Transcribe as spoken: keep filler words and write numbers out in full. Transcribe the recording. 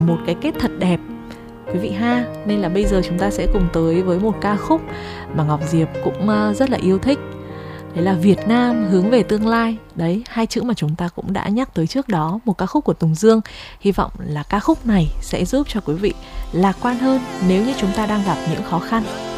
một cái kết thật đẹp quý vị ha. Nên là bây giờ chúng ta sẽ cùng tới với một ca khúc mà Ngọc Diệp cũng rất là yêu thích. Đấy là Việt Nam hướng về tương lai. Đấy, hai chữ mà chúng ta cũng đã nhắc tới trước đó, một ca khúc của Tùng Dương. Hy vọng là ca khúc này sẽ giúp cho quý vị lạc quan hơn nếu như chúng ta đang gặp những khó khăn.